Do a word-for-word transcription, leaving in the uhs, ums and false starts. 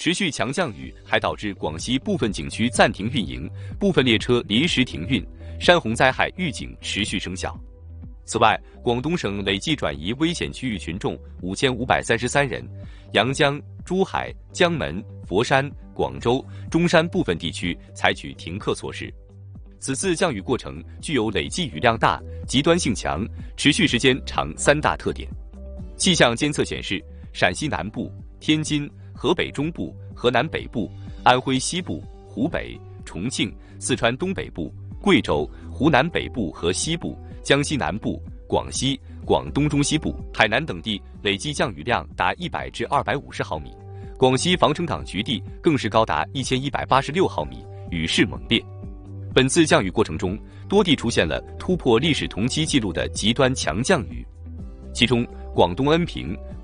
持续强降雨还导致广西部分景区暂停运营，部分列车临时停运，山洪灾害预警持续生效。此外，广东省累计转移危险区域群众五千五百三十三人，阳江、珠海、江门、佛山、广州、中山部分地区采取停课措施。此次降雨过程具有累计雨量大、极端性强、持续时间长三大特点。气象监测显示，陕西南部、天津、河北中部、河南北部、安徽西部、湖北、重庆、四川东北部、贵州、湖南北部和西部、江西南部、广西、广东中西部、海南等地累计降雨量达一百至二百五十毫米，广西防城港局地更是高达一千一百八十六毫米，雨势猛烈。本次降雨过程中，多地出现了突破历史同期纪录的极端强降雨，其中广东恩平、